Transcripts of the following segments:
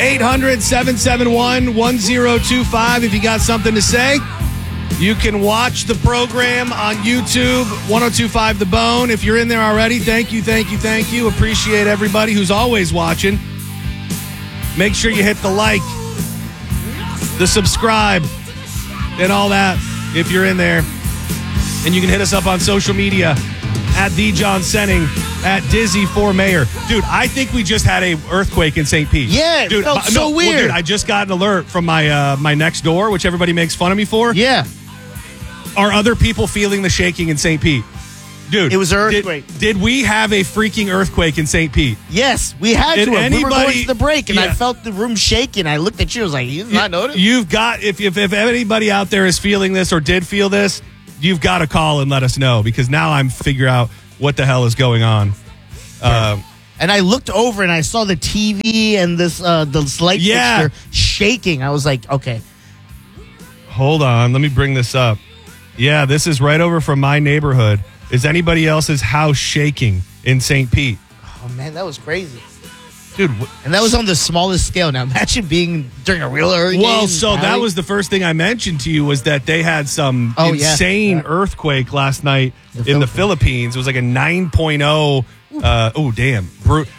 800-771-1025 if you got something to say. You can watch the program on YouTube, 1025 The Bone. If you're in there already, thank you. Appreciate everybody who's always watching. Make sure you hit the like, the subscribe, and all that if you're in there. And you can hit us up on social media at The John Senning, at Dizzy for Mayor. Dude, I think we just had a earthquake in St. Pete. Yeah, dude, it felt so weird. Well, dude, I just got an alert from my next door, which everybody makes fun of me for. Yeah. Are other people feeling the shaking in St. Pete? Dude, it was an earthquake. Did we have a freaking earthquake in St. Pete? Yes, we had to. We were going to the break, and yeah. I felt the room shaking. I looked at you. I was like, "You not notice?" You've got if anybody out there is feeling this or did feel this, you've got to call and let us know, because now I'm figuring out what the hell is going on. And I looked over and I saw the TV and this light fixture shaking. I was like, okay. Hold on, let me bring this up. Yeah, this is right over from my neighborhood. Is anybody else's house shaking in St. Pete? Oh, man, that was crazy. Dude. And that was on the smallest scale. Now, imagine being during a real hurricane. Well, so that was the first thing I mentioned to you, was that they had some insane earthquake last night in the Philippines. It was like a 9.0. Oh, damn.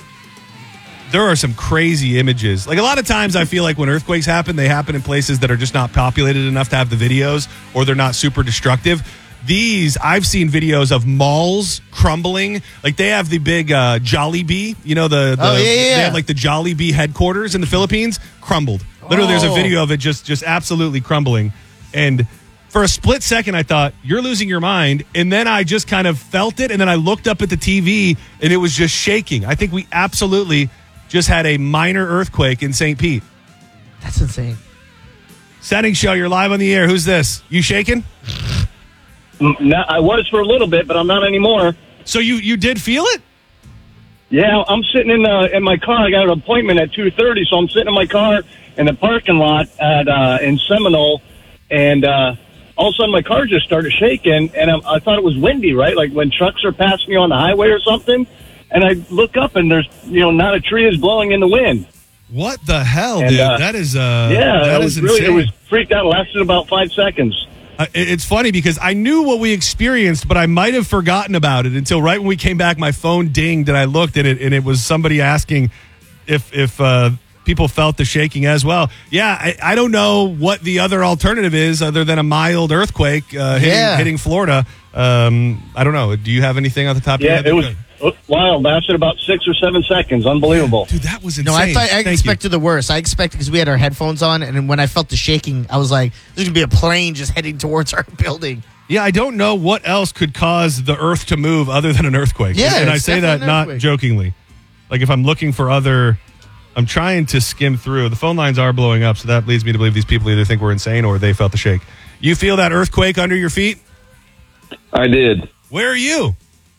There are some crazy images. Like, a lot of times I feel like when earthquakes happen, they happen in places that are just not populated enough to have the videos, or they're not super destructive. I've seen videos of malls crumbling. Like, they have the big Jollibee, you know, they have like the Jollibee headquarters in the Philippines, crumbled. Literally, there's a video of it just absolutely crumbling. And for a split second, I thought, you're losing your mind. And then I just kind of felt it. And then I looked up at the TV and it was just shaking. I think we absolutely just had a minor earthquake in St. Pete. That's insane. Senning Show, you're live on the air. Who's this? You shaking? No, I was for a little bit, but I'm not anymore. So you did feel it? Yeah, I'm sitting in my car. I got an appointment at 2:30, so I'm sitting in my car in the parking lot in Seminole, and all of a sudden my car just started shaking, and I thought it was windy, right? Like when trucks are passing me on the highway or something. And I look up, and there's, not a tree is blowing in the wind. What the hell, dude? That is that is insane. It was freaked out. It lasted about 5 seconds. It's funny because I knew what we experienced, but I might have forgotten about it until right when we came back. My phone dinged, and I looked at it, and it was somebody asking if people felt the shaking as well. Yeah, I don't know what the other alternative is other than a mild earthquake hitting Florida. I don't know. Do you have anything on the top of your head? Yeah, it was wild. Lasted about 6 or 7 seconds. Unbelievable. Dude, that was insane. No, I expected the worst. I expected, because we had our headphones on, and when I felt the shaking, I was like, there's going to be a plane just heading towards our building. Yeah, I don't know what else could cause the earth to move other than an earthquake. Yeah, and I say that not jokingly. Like, if I'm looking for I'm trying to skim through. The phone lines are blowing up, so that leads me to believe these people either think we're insane or they felt the shake. You feel that earthquake under your feet? I did. Where are you?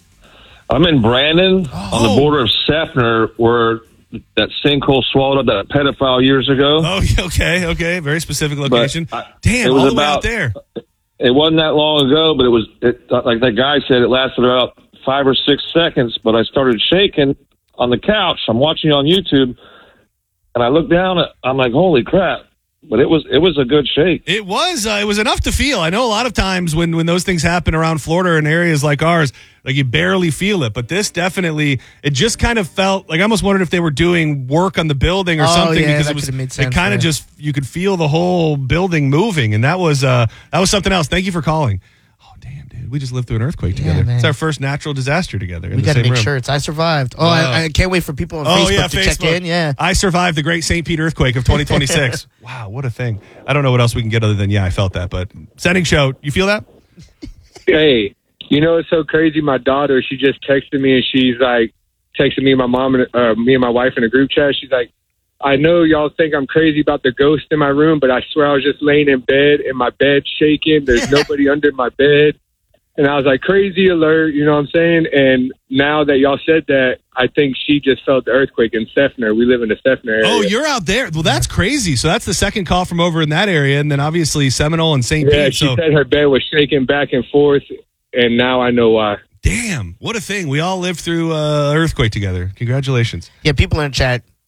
I'm in Brandon on the border of Seffner, where that sinkhole swallowed up that pedophile years ago. Oh, okay. Very specific location. Damn, it was all the way out there. It wasn't that long ago, but like that guy said, it lasted about 5 or 6 seconds, but I started shaking on the couch. I'm watching on YouTube, and I look down, I'm like, holy crap. But it was a good shake. It was enough to feel. I know a lot of times when those things happen around Florida and areas like ours, like you barely feel it. But this definitely, it just kind of felt like I almost wondered if they were doing work on the building or something, because it kind of just, you could feel the whole building moving, and that was something else. Thank you for calling. Oh damn, dude, we just lived through an earthquake together. Man. It's our first natural disaster together. We got to make shirts. I survived. Oh, wow. I can't wait for people on Facebook to check in. Yeah, I survived the Great St. Pete earthquake of 2026. Wow, what a thing! I don't know what else we can get other than I felt that. But Senning Show, you feel that? Hey, it's so crazy. My daughter, she just texted me, and she's like, texting me and my mom and me and my wife in a group chat. She's like, I know y'all think I'm crazy about the ghost in my room, but I swear I was just laying in bed and my bed's shaking. There's nobody under my bed. And I was like, crazy alert, you know what I'm saying? And now that y'all said that, I think she just felt the earthquake in Seffner. We live in the Seffner area. Oh, you're out there. Well, that's crazy. So that's the second call from over in that area. And then obviously Seminole and St. Pete. Yeah, she said her bed was shaking back and forth, and now I know why. Damn, what a thing. We all lived through an earthquake together. Congratulations. Yeah, people in the chat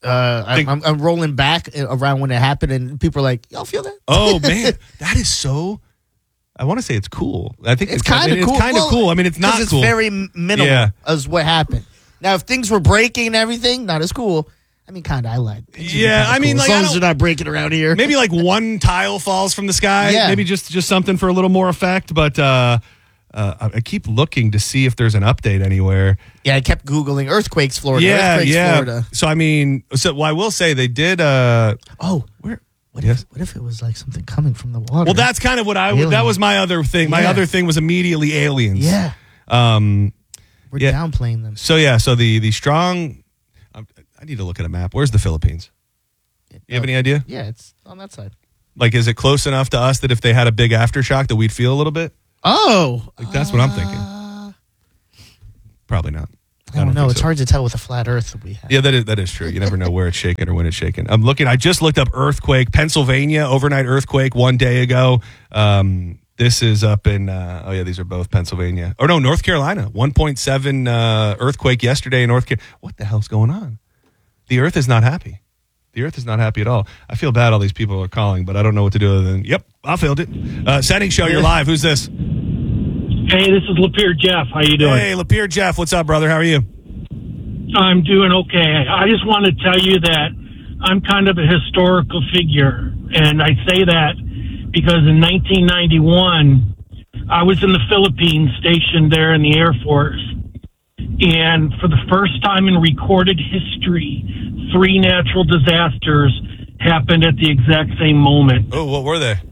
I'm rolling back around when it happened, and people are like, "Y'all feel that?" Oh man, that is so. I want to say it's cool. I think it's kind of cool. It's kind of cool. I mean, it's not cool. It's very minimal as what happened. Now, if things were breaking and everything, not as cool. I mean, kind of. I like. Yeah, I mean, cool. like, as long as they're not breaking around here. Maybe like one tile falls from the sky. Yeah. Maybe just something for a little more effect. But I keep looking to see if there's an update anywhere. Yeah, I kept Googling earthquakes, Florida. Yeah, earthquakes, yeah. Florida. So I mean, I will say they did. Where? What if it was like something coming from the water? Well, that's kind of what that was my other thing. My other thing was immediately aliens. Yeah. We're downplaying them. So the strong. I need to look at a map. Where's the Philippines? You have any idea? Yeah, it's on that side. Like, is it close enough to us that if they had a big aftershock that we'd feel a little bit? Oh, like that's what I'm thinking. Probably not. I don't know. It's hard to tell with the flat Earth that we have. Yeah, that is true. You never know where it's shaking or when it's shaking. I just looked up earthquake, Pennsylvania, overnight earthquake 1 day ago. This is up in, these are both Pennsylvania. Or no, North Carolina. 1.7 earthquake yesterday in North Carolina. What the hell's going on? The Earth is not happy. The Earth is not happy at all. I feel bad all these people are calling, but I don't know what to do other than, yep, I failed it. Setting show, you're live. Who's this? Hey, this is Lapeer Jeff. How you doing? Hey, Lapeer Jeff. What's up, brother? How are you? I'm doing okay. I just want to tell you that I'm kind of a historical figure, and I say that because in 1991, I was in the Philippines, stationed there in the Air Force, and for the first time in recorded history, 3 natural disasters happened at the exact same moment. Oh, what were they?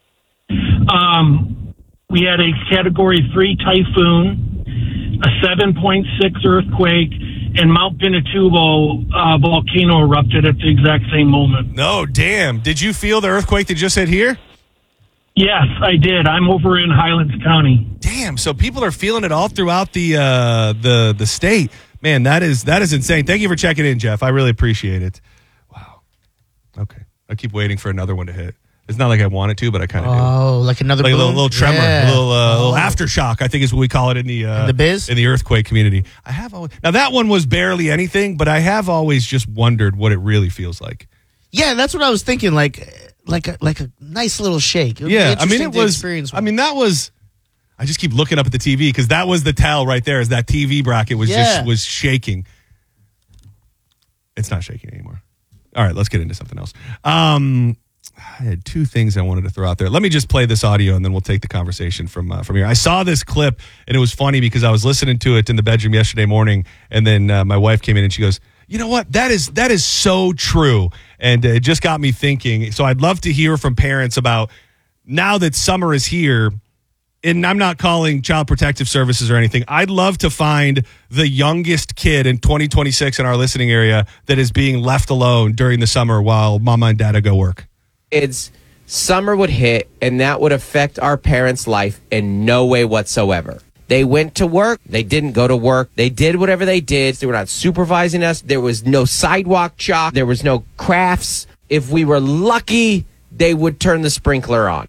We had a Category 3 typhoon, a 7.6 earthquake, and Mount Pinatubo volcano erupted at the exact same moment. No, damn. Did you feel the earthquake that just hit here? Yes, I did. I'm over in Highlands County. Damn. So people are feeling it all throughout the state. Man, that is insane. Thank you for checking in, Jeff. I really appreciate it. Wow. Okay. I keep waiting for another one to hit. It's not like I want it to, but I kind of do. Oh, like another like a little tremor, a little aftershock, I think is what we call it in the biz? In the earthquake community. I have always, now that one was barely anything, but I have always just wondered what it really feels like. Yeah, that's what I was thinking. Like a nice little shake. Yeah, I mean it was. I mean that was. I just keep looking up at the TV because that was the tell right there. Is that TV bracket was was shaking. It's not shaking anymore. All right, let's get into something else. I had 2 things I wanted to throw out there. Let me just play this audio, and then we'll take the conversation from here. I saw this clip, and it was funny because I was listening to it in the bedroom yesterday morning, and then my wife came in, and she goes, "You know what? That is so true." And it just got me thinking. So I'd love to hear from parents about, now that summer is here, and I'm not calling Child Protective Services or anything, I'd love to find the youngest kid in 2026 in our listening area that is being left alone during the summer while mama and dada go work. Summer would hit, and that would affect our parents' life in no way whatsoever. They went to work. They didn't go to work. They did whatever they did. They were not supervising us. There was no sidewalk chalk. There was no crafts. If we were lucky, they would turn the sprinkler on.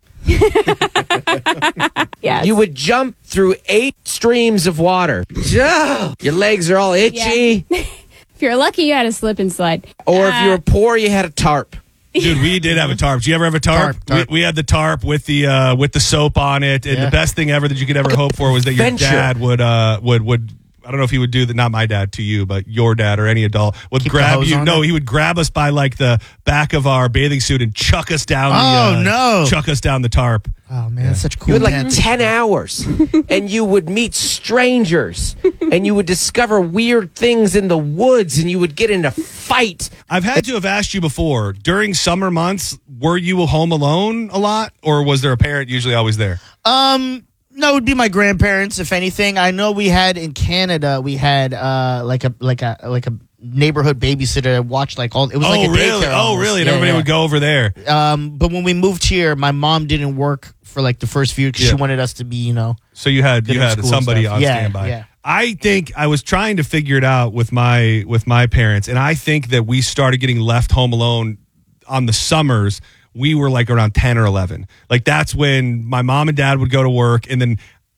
Yes. You would jump through 8 streams of water. Your legs are all itchy. Yeah. If you're lucky, you had a slip and slide. Or if you were poor, you had a tarp. Dude, we did have a tarp. Did you ever have a tarp? We had the tarp with the soap on it, and the best thing ever that you could ever hope for was that your dad would I don't know if he would do that, not my dad to you, but your dad or any adult would grab you. No, he would grab us by like the back of our bathing suit and chuck us down chuck us down the tarp. Oh man, that's such cool. You had like 10 hours, and you would meet strangers, and you would discover weird things in the woods, and you would get in a fight. I've had to have asked you before, during summer months, were you home alone a lot, or was there a parent usually always there? No, it would be my grandparents, if anything. I know we had in Canada, we had like a neighborhood babysitter that watched like all. It was like a really? daycare. Oh, really? And everybody would go over there. But when we moved here, my mom didn't work for like the first few because she wanted us to be, So you had somebody on standby. Yeah. I think I was trying to figure it out with my parents, and I think that we started getting left home alone on the summers. We were like around 10 or 11. Like that's when my mom and dad would go to work, and then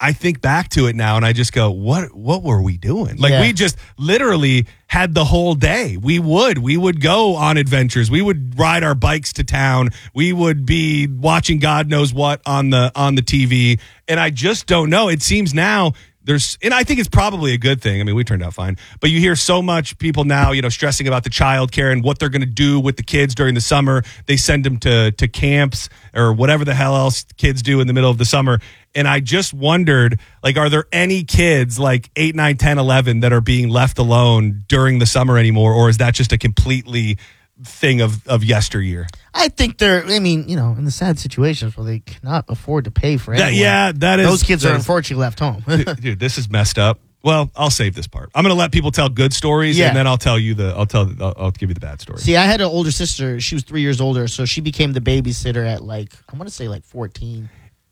I think back to it now and I just go, what were we doing? Like we just literally had the whole day. We would go on adventures. We would ride our bikes to town. We would be watching God knows what on the TV. And I just don't know. It seems now and I think it's probably a good thing. I mean, we turned out fine, but you hear so much people now, stressing about the child care and what they're going to do with the kids during the summer. They send them to camps or whatever the hell else kids do in the middle of the summer. And I just wondered, like, are there any kids like 8, 9, 10, 11 that are being left alone during the summer anymore? Or is that just a completely thing of yesteryear? I think in the sad situations where they cannot afford to pay for anyone. Those kids are unfortunately left home. Dude, this is messed up. Well, I'll save this part. I'm going to let people tell good stories, and then I'll tell you I'll give you the bad story. See, I had an older sister. She was 3 years older, so she became the babysitter at I want to say 14,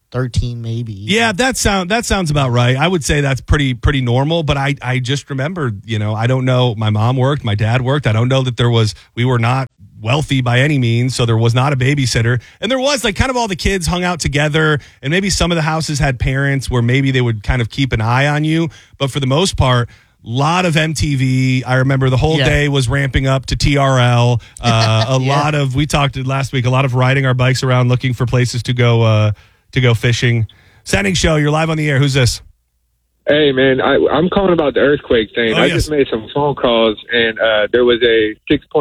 13 maybe. Yeah, that sounds about right. I would say that's pretty normal, but I just remember, I don't know, my mom worked, my dad worked. I don't know that we were not wealthy by any means, so there was not a babysitter. And there was kind of all the kids hung out together, and maybe some of the houses had parents where maybe they would kind of keep an eye on you, but for the most part, lot of MTV. I remember the whole day was ramping up to TRL. Lot of, we talked last week, a lot of riding our bikes around looking for places to go fishing. Sending show, you're live on the air. Who's this? Hey, man, I'm calling about the earthquake thing. I just made some phone calls, and there was a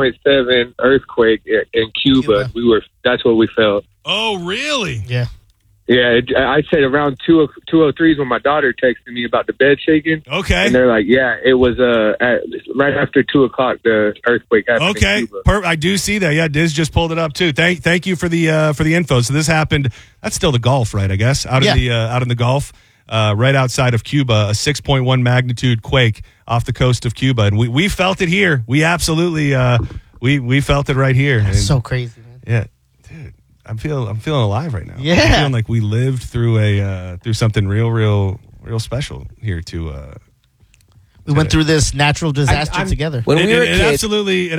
6.7 earthquake in Cuba. That's what we felt. Oh, really? Yeah. Yeah, I said around 2:03 is when my daughter texted me about the bed shaking. Okay. And they're like, yeah, it was right after 2 o'clock the earthquake happened. Okay. In Cuba. I do see that. Yeah, Diz just pulled it up too. Thank you for the info. So this happened. That's still the Gulf, right? I guess out in the Gulf, right outside of Cuba, a 6.1 magnitude quake off the coast of Cuba, and we felt it here. We absolutely we felt it right here. That's so crazy, man. Yeah. I'm feeling alive right now. Yeah, I'm feeling like we lived through through something real special here. We went through this natural disaster together. When we were kids, absolutely,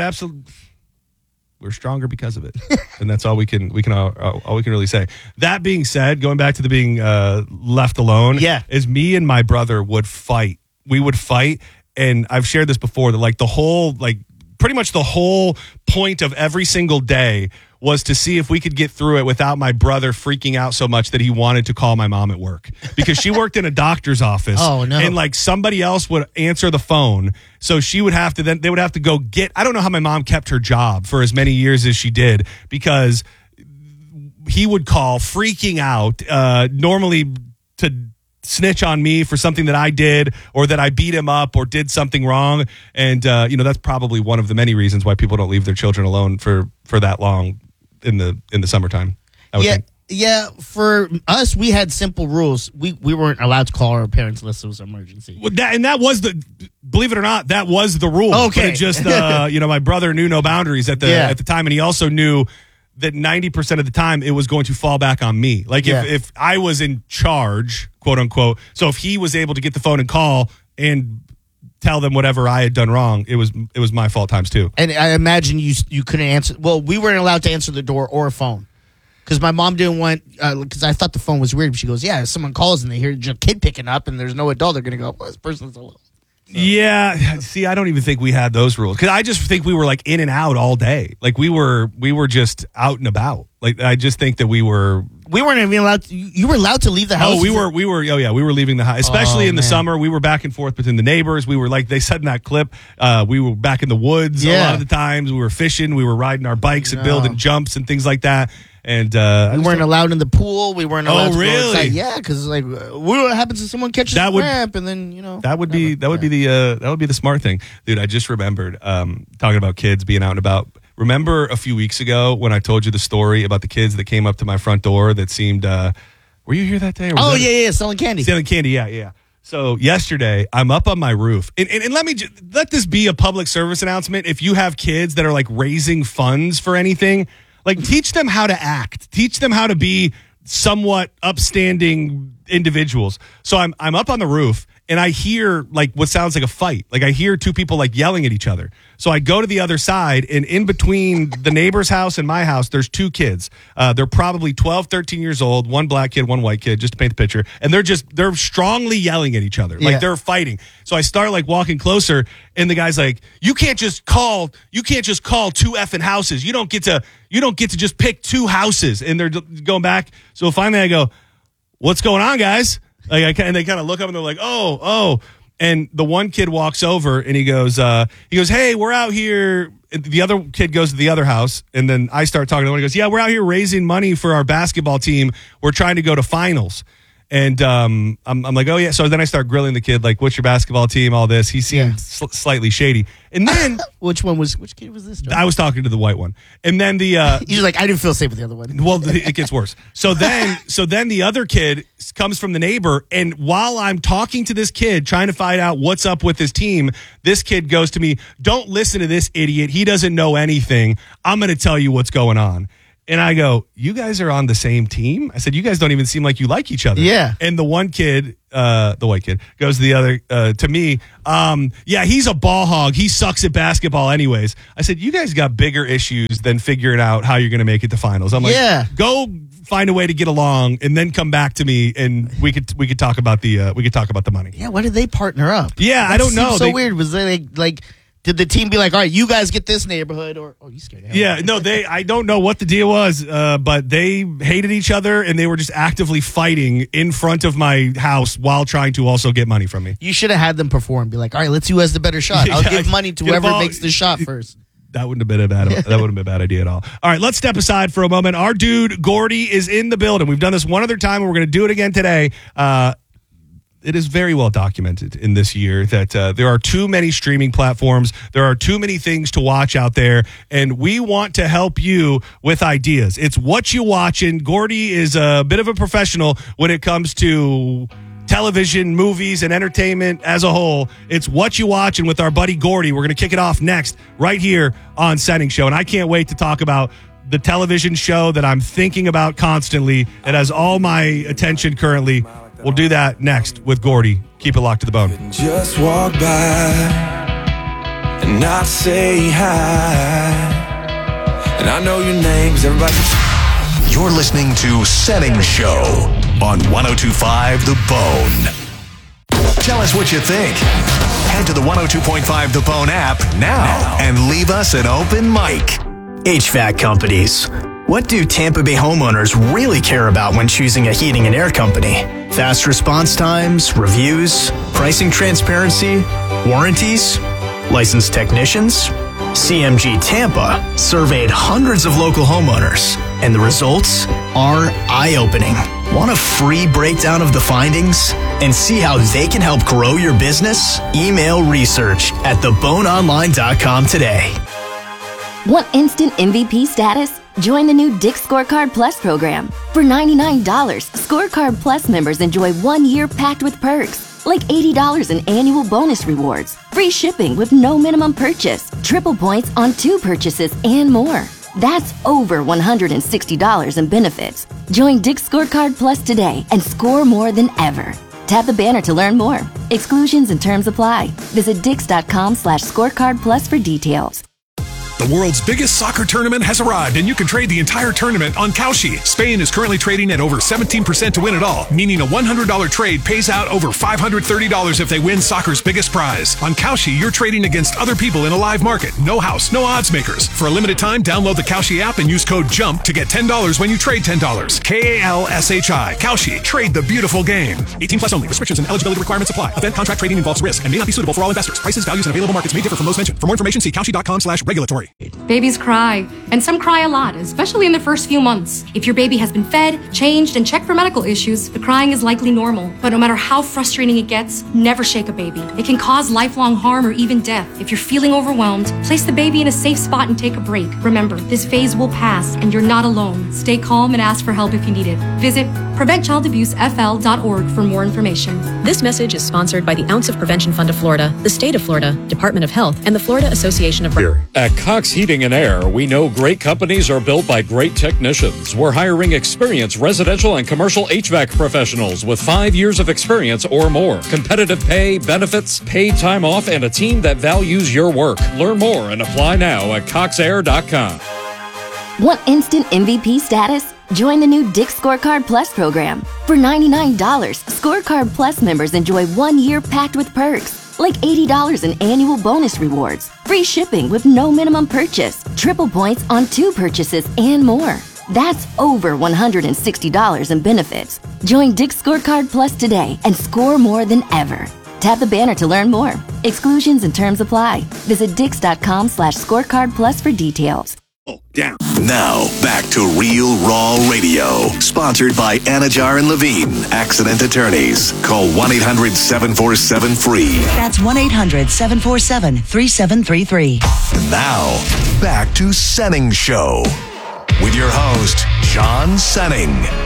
we're stronger because of it, and that's all we can really say. That being said, going back to the being left alone, is me and my brother would fight. We would fight, and I've shared this before. That pretty much the whole point of every single day was to see if we could get through it without my brother freaking out so much that he wanted to call my mom at work, because she worked in a doctor's office. Oh, no. And somebody else would answer the phone. So they would have to go get, I don't know how my mom kept her job for as many years as she did, because he would call freaking out, normally to snitch on me for something that I did, or that I beat him up or did something wrong. And, that's probably one of the many reasons why people don't leave their children alone for that long in the summertime. I would think. Yeah, for us, we had simple rules. We weren't allowed to call our parents unless it was an emergency. Well, that was believe it or not, that was the rule. Okay. But it just, my brother knew no boundaries at the time, and he also knew that 90% of the time it was going to fall back on me. If I was in charge, quote unquote, so if he was able to get the phone and call and tell them whatever I had done wrong, it was my fault times two. And I imagine you couldn't answer. Well, we weren't allowed to answer the door or a phone, because my mom didn't want, because I thought the phone was weird. She goes, yeah, if someone calls and they hear a kid picking up and there's no adult, they're going to go, well, this person's alone. So. Yeah. See, I don't even think we had those rules, because I just think we were in and out all day. We were just out and about. I just think that we weren't even allowed to, you were allowed to leave the house. Oh, we were leaving the house, especially in the summer. We were back and forth between the neighbors. We were, like they said in that clip, we were back in the woods a lot of the times. We were fishing, we were riding our bikes and building jumps and things like that. And we weren't allowed in the pool. We weren't allowed to really? go outside. Yeah, because what happens if someone catches a cramp, and then that would be the smart thing, dude. I just remembered talking about kids being out and about. Remember a few weeks ago when I told you the story about the kids that came up to my front door that seemed were you here that day? Or selling candy. Yeah. So yesterday, I'm up on my roof, and let this be a public service announcement. If you have kids that are raising funds for anything, teach them how to act. Teach them how to be somewhat upstanding individuals. So I'm up on the roof and I hear like what sounds like a fight. Like I hear two people like yelling at each other. So I go to the other side, and in between the neighbor's house and my house, there's two kids. They're probably 12, 13 years old, one black kid, one white kid, just to paint the picture. And they're strongly yelling at each other. Like they're fighting. So I start like walking closer, and the guy's like, you can't just call two effing houses. You don't get to just pick two houses. And they're going back. So finally I go, what's going on, guys? Like and they kind of look up and they're like, oh. And the one kid walks over and he goes, hey, we're out here. The other kid goes to the other house, and then I start talking to him. He goes, yeah, we're out here raising money for our basketball team. We're trying to go to finals. And I'm like, oh, yeah. So then I start grilling the kid, like, what's your basketball team, all this. He seemed slightly shady. And then... which kid was this? John? I was talking to the white one. And then the... He's like, I didn't feel safe with the other one. Well, it gets worse. So then the other kid comes from the neighbor, and while I'm talking to this kid, trying to find out what's up with his team, this kid goes to me, don't listen to this idiot. He doesn't know anything. I'm going to tell you what's going on. And I go, you guys are on the same team? I said, you guys don't even seem like you like each other. Yeah. And the one kid, the white kid, goes to the other, to me, yeah, he's a ball hog. He sucks at basketball anyways. I said, you guys got bigger issues than figuring out how you're going to make it to finals. I'm like, go find a way to get along and then come back to me and we could talk about the money. Yeah, why did they partner up? Yeah, I don't know. So weird. Was they like did the team be like, all right, you guys get this neighborhood, or you scared? Yeah, no, I don't know what the deal was, but they hated each other and they were just actively fighting in front of my house while trying to also get money from me. You should have had them perform. Be like, all right, let's see who has the better shot. I'll give money to whoever makes the shot first. That wouldn't have been a bad idea at all. All right, let's step aside for a moment. Our dude Gordy is in the building. We've done this one other time, and we're going to do it again today. It is very well documented in this year that there are too many streaming platforms. There are too many things to watch out there, and we want to help you with ideas. It's what you watching. Gordy is a bit of a professional when it comes to television, movies, and entertainment as a whole. It's what you watching with our buddy Gordy. We're going to kick it off next right here on Setting Show, and I can't wait to talk about the television show that I'm thinking about constantly. It has all my attention currently. We'll do that next with Gordy. Keep it locked to the bone. Just walk by and not say hi. And I know your names, everybody. You're listening to Setting Show on 102.5 The Bone. Tell us what you think. Head to the 102.5 The Bone app now and leave us an open mic. HVAC companies. What do Tampa Bay homeowners really care about when choosing a heating and air company? Fast response times, reviews, pricing transparency, warranties, licensed technicians? CMG Tampa surveyed hundreds of local homeowners, and the results are eye-opening. Want a free breakdown of the findings and see how they can help grow your business? Email research at theboneonline.com today. Want instant MVP status? Join the new Dick's Scorecard Plus program. For $99, Scorecard Plus members enjoy 1 year packed with perks, like $80 in annual bonus rewards, free shipping with no minimum purchase, triple points on 2 purchases, and more. That's over $160 in benefits. Join Dick's Scorecard Plus today and score more than ever. Tap the banner to learn more. Exclusions and terms apply. Visit dix.com/scorecardplus for details. The world's biggest soccer tournament has arrived, and you can trade the entire tournament on Kalshi. Spain is currently trading at over 17% to win it all, meaning a $100 trade pays out over $530 if they win soccer's biggest prize. On Kalshi, you're trading against other people in a live market. No house, no odds makers. For a limited time, download the Kalshi app and use code JUMP to get $10 when you trade $10. Kalshi. Kalshi. Trade the beautiful game. 18 plus only. Restrictions and eligibility requirements apply. Event contract trading involves risk and may not be suitable for all investors. Prices, values, and available markets may differ from those mentioned. For more information, see Kalshi.com/regulatory. Babies cry, and some cry a lot, especially in the first few months. If your baby has been fed, changed, and checked for medical issues, the crying is likely normal. But no matter how frustrating it gets, never shake a baby. It can cause lifelong harm or even death. If you're feeling overwhelmed, place the baby in a safe spot and take a break. Remember, this phase will pass, and you're not alone. Stay calm and ask for help if you need it. Visit PreventChildAbuseFL.org for more information. This message is sponsored by the Ounce of Prevention Fund of Florida, the State of Florida, Department of Health, and the Florida Association of... At Cox Heating and Air, we know great companies are built by great technicians. We're hiring experienced residential and commercial HVAC professionals with 5 years of experience or more. Competitive pay, benefits, paid time off, and a team that values your work. Learn more and apply now at coxair.com. Want instant MVP status? Join the new Dick's Scorecard Plus program. For $99, Scorecard Plus members enjoy 1 year packed with perks, like $80 in annual bonus rewards, free shipping with no minimum purchase, triple points on 2 purchases, and more. That's over $160 in benefits. Join Dick's Scorecard Plus today and score more than ever. Tap the banner to learn more. Exclusions and terms apply. Visit dix.com/scorecard plus for details. Down. Now, back to Real Raw Radio. Sponsored by Anajar and Levine, accident attorneys. Call 1-800-747-FREE. That's 1-800-747-3733. Now, back to Senning Show. With your host, John Senning.